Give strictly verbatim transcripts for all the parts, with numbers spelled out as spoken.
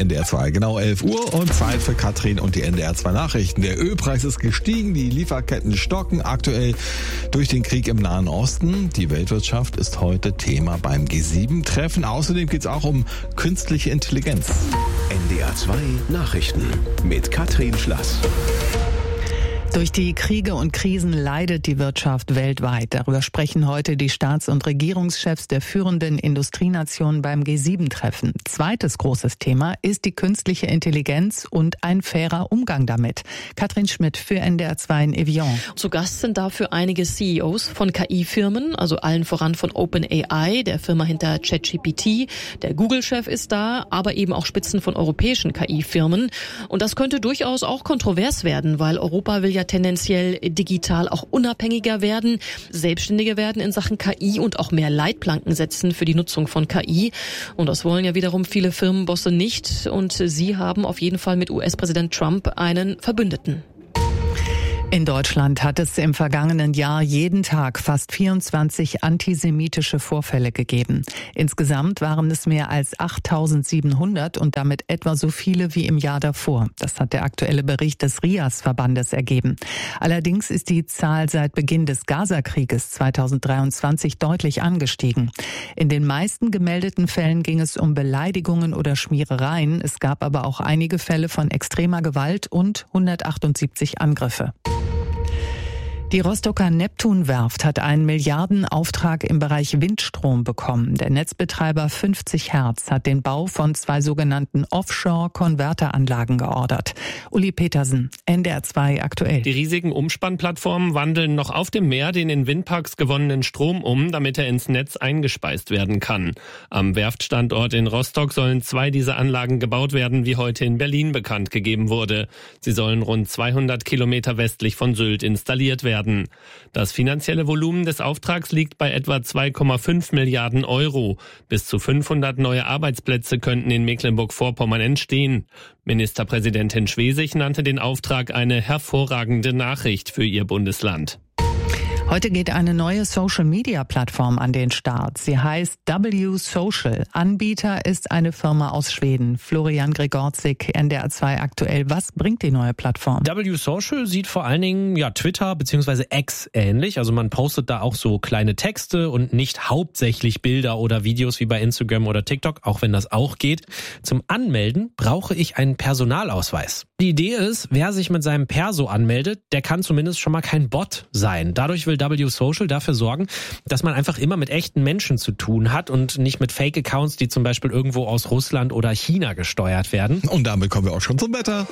N D R zwei. Genau elf Uhr und Zeit für Katrin und die N D R zwei Nachrichten. Der Ölpreis ist gestiegen, die Lieferketten stocken aktuell durch den Krieg im Nahen Osten. Die Weltwirtschaft ist heute Thema beim G sieben Treffen. Außerdem geht es auch um künstliche Intelligenz. N D R zwei Nachrichten mit Katrin Schlass. Durch die Kriege und Krisen leidet die Wirtschaft weltweit. Darüber sprechen heute die Staats- und Regierungschefs der führenden Industrienationen beim G sieben Treffen. Zweites großes Thema ist die künstliche Intelligenz und ein fairer Umgang damit. Katrin Schmidt für N D R zwei in Evian. Zu Gast sind dafür einige C E Os von K I-Firmen, also allen voran von OpenAI, der Firma hinter ChatGPT. Der Google-Chef ist da, aber eben auch Spitzen von europäischen K I-Firmen. Und das könnte durchaus auch kontrovers werden, weil Europa will ja tendenziell digital auch unabhängiger werden, selbstständiger werden in Sachen K I und auch mehr Leitplanken setzen für die Nutzung von K I. Und das wollen ja wiederum viele Firmenbosse nicht. Und sie haben auf jeden Fall mit U S-Präsident Trump einen Verbündeten. In Deutschland hat es im vergangenen Jahr jeden Tag fast vierundzwanzig antisemitische Vorfälle gegeben. Insgesamt waren es mehr als achttausendsiebenhundert und damit etwa so viele wie im Jahr davor. Das hat der aktuelle Bericht des R I A S-Verbandes ergeben. Allerdings ist die Zahl seit Beginn des Gaza-Krieges zweitausenddreiundzwanzig deutlich angestiegen. In den meisten gemeldeten Fällen ging es um Beleidigungen oder Schmierereien. Es gab aber auch einige Fälle von extremer Gewalt und hundertachtundsiebzig Angriffe. Die Rostocker Neptunwerft hat einen Milliardenauftrag im Bereich Windstrom bekommen. Der Netzbetreiber fünfzig Hertz hat den Bau von zwei sogenannten Offshore-Konverteranlagen geordert. Uli Petersen, N D R zwei aktuell. Die riesigen Umspannplattformen wandeln noch auf dem Meer den in Windparks gewonnenen Strom um, damit er ins Netz eingespeist werden kann. Am Werftstandort in Rostock sollen zwei dieser Anlagen gebaut werden, wie heute in Berlin bekannt gegeben wurde. Sie sollen rund zweihundert Kilometer westlich von Sylt installiert werden. Das finanzielle Volumen des Auftrags liegt bei etwa zwei Komma fünf Milliarden Euro. Bis zu fünfhundert neue Arbeitsplätze könnten in Mecklenburg-Vorpommern entstehen. Ministerpräsidentin Schwesig nannte den Auftrag eine hervorragende Nachricht für ihr Bundesland. Heute geht eine neue Social-Media-Plattform an den Start. Sie heißt W Social. Anbieter ist eine Firma aus Schweden. Florian Gregorczyk, N D R zwei aktuell. Was bringt die neue Plattform? W Social sieht vor allen Dingen ja Twitter bzw. X ähnlich. Also man postet da auch so kleine Texte und nicht hauptsächlich Bilder oder Videos wie bei Instagram oder TikTok, auch wenn das auch geht. Zum Anmelden brauche ich einen Personalausweis. Die Idee ist, wer sich mit seinem Perso anmeldet, der kann zumindest schon mal kein Bot sein. Dadurch will W Social dafür sorgen, dass man einfach immer mit echten Menschen zu tun hat und nicht mit Fake-Accounts, die zum Beispiel irgendwo aus Russland oder China gesteuert werden. Und damit kommen wir auch schon zum Wetter.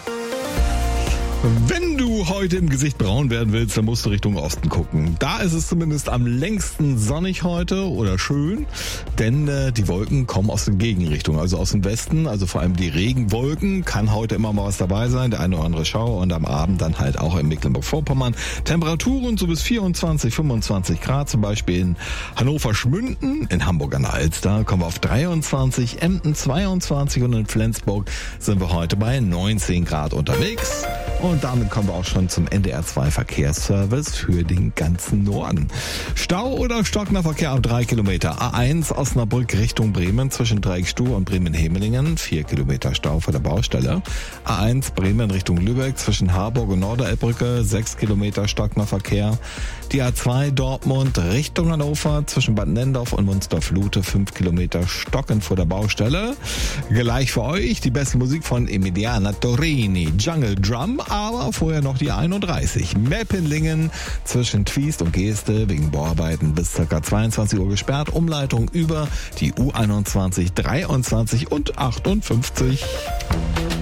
Wenn du heute im Gesicht braun werden willst, dann musst du Richtung Osten gucken. Da ist es zumindest am längsten sonnig heute oder schön, denn äh, die Wolken kommen aus den Gegenrichtungen, also aus dem Westen, also vor allem die Regenwolken. Kann heute immer mal was dabei sein, der eine oder andere Schauer und am Abend dann halt auch in Mecklenburg-Vorpommern. Temperaturen so bis vierundzwanzig, fünfundzwanzig Grad, zum Beispiel in Hannover-Schmünden, in Hamburg an der Alster kommen wir auf dreiundzwanzig, Emden zweiundzwanzig und in Flensburg sind wir heute bei neunzehn Grad unterwegs. Und damit kommen wir auch schon zum N D R zwei Verkehrsservice für den ganzen Norden. Stau oder stockender Verkehr ab drei Kilometer. A eins Osnabrück Richtung Bremen zwischen Dreieckstuhl und Bremen-Hemelingen. vier Kilometer Stau vor der Baustelle. A eins Bremen Richtung Lübeck zwischen Harburg und Norderelbbrücke. sechs Kilometer stockender Verkehr. Die A zwei Dortmund Richtung Hannover zwischen Bad Nendorf und Münster-Flute. fünf Kilometer stockend vor der Baustelle. Gleich für euch die beste Musik von Emiliana Torrini. Jungle Drum. Aber vorher noch die einunddreißig. Meppenlingen zwischen Twiest und Geeste wegen Bauarbeiten bis ca. zweiundzwanzig Uhr gesperrt. Umleitung über die U einundzwanzig, dreiundzwanzig und achtundfünfzig.